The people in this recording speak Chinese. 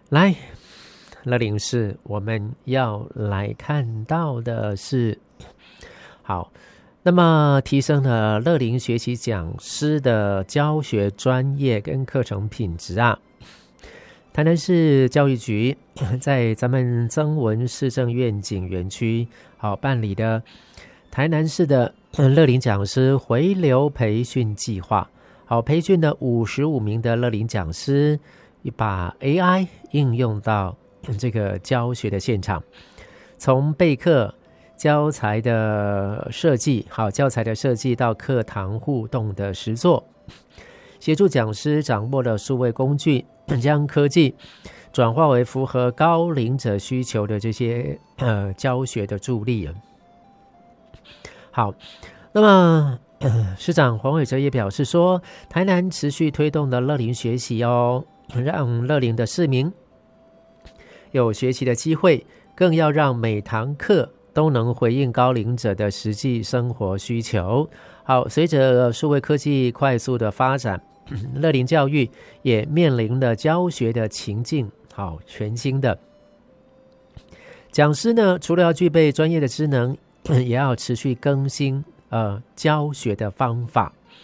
来，乐龄是我们要来看到的是，好，那么提升了乐龄学习讲师的教学专业跟课程品质啊。台南市教育局在咱们曾文市政愿景园区办理的台南市的乐龄讲师回流培训计划，培训了55名的乐龄讲师，把 AI 应用到这个教学的现场，从备课教材的设计到课堂互动的实作，协助讲师掌握了数位工具，将科技转化为符合高龄者需求的这些教学的助力。好，那么市长黄伟哲也表示说，台南持续推动的乐龄学习哦，让乐龄的市民有学习的机会，更要让每堂课都能回应高龄者的实际生活需求。好，随着数位科技快速的发展，乐龄教育也面临了教学的情境，全新的讲师呢，除了要具备专业的知能，也要持续更新教学的方法。